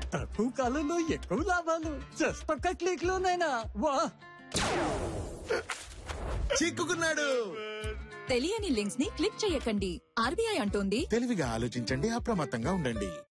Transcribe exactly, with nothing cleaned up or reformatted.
తక్కువ కాలంలో ఎక్కువ లాభాలు జస్ట్ ఒక్క క్లిక్ లోనైనా వా. చిక్కుకున్నాడు. తెలియని లింక్స్ ని క్లిక్ చేయకండి. ఆర్బీఐ అంటోంది తెలివిగా ఆలోచించండి, అప్రమత్తంగా ఉండండి.